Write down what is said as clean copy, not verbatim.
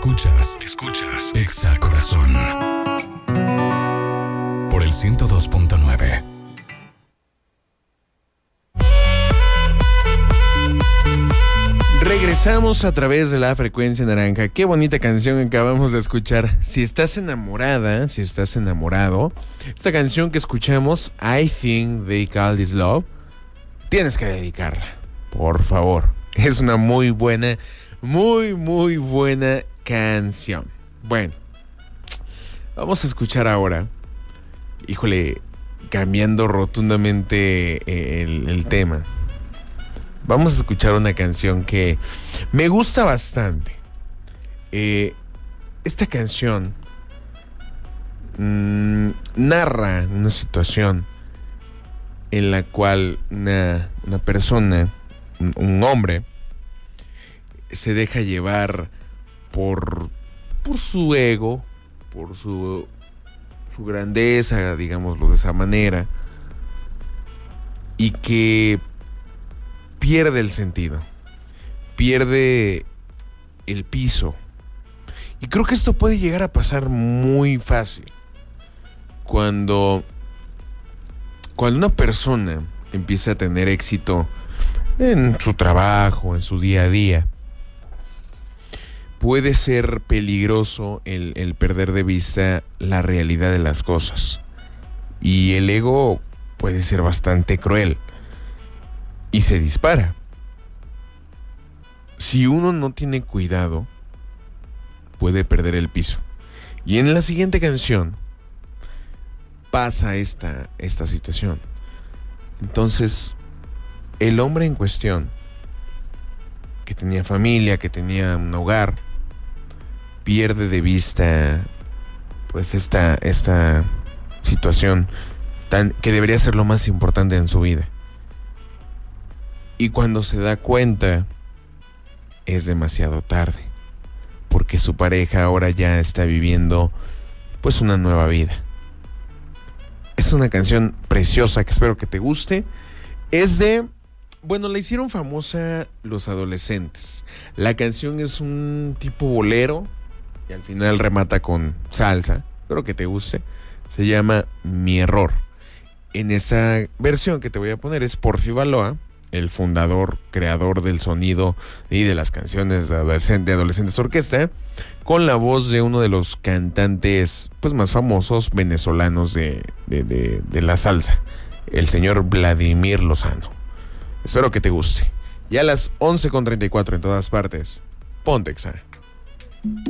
Escuchas Exa Corazón por el 102.9. Regresamos a través de la frecuencia naranja. Qué bonita canción acabamos de escuchar. Si estás enamorada, si estás enamorado, esta canción que escuchamos, I Think They Call This Love, tienes que dedicarla, por favor. Es una muy buena canción. Bueno, vamos a escuchar ahora, híjole, cambiando rotundamente el tema. Vamos a escuchar una canción que me gusta bastante. Esta canción narra una situación en la cual una persona, un hombre, se deja llevar por su ego, por su grandeza, digámoslo de esa manera, y que pierde el sentido, pierde el piso. Y creo que esto puede llegar a pasar muy fácil cuando una persona empieza a tener éxito en su trabajo, en su día a día. Puede ser peligroso el perder de vista la realidad de las cosas. Y el ego puede ser bastante cruel y se dispara. Si uno no tiene cuidado, puede perder el piso. Y en la siguiente canción pasa esta situación. Entonces, el hombre en cuestión, que tenía familia, que tenía un hogar, pierde de vista pues esta situación que debería ser lo más importante en su vida. Y cuando se da cuenta, es demasiado tarde, porque su pareja ahora ya está viviendo pues una nueva vida. Es una canción preciosa que espero que te guste. La hicieron famosa los adolescentes. La canción es un tipo bolero y al final remata con salsa. Espero que te guste. Se llama Mi Error. En esa versión que te voy a poner es Porfi Baloa, el fundador, creador del sonido y de las canciones de Adolescentes Orquesta, con la voz de uno de los cantantes pues más famosos venezolanos de la salsa, el señor Vladimir Lozano. Espero que te guste. Ya a las 11:34 en todas partes. Ponte Exa.